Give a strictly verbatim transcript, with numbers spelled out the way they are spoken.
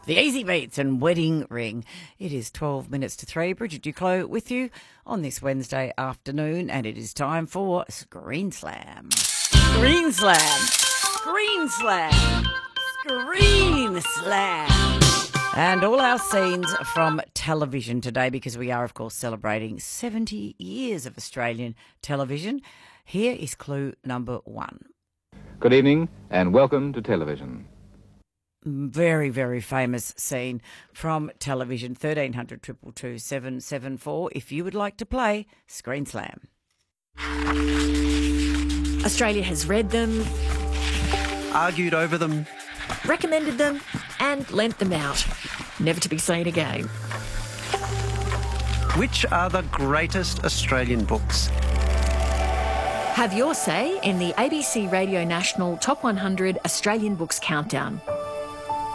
The Easy Beats and Wedding Ring. It is twelve minutes to three. Bridget Duclos with you on this Wednesday afternoon, and it is time for Screen Slam. Screen Slam. Screen Slam. Screen Slam. And all our scenes from television today, because we are, of course, celebrating seventy years of Australian television. Here is clue number one. Good evening and welcome to television. Very, very famous scene from television. thirteen hundred, two two two, seven seven four if you would like to play Screen Slam. Australia has read them, argued over them, recommended them and lent them out, never to be seen again. Which are the greatest Australian books? Have your say in the A B C Radio National Top one hundred Australian Books Countdown.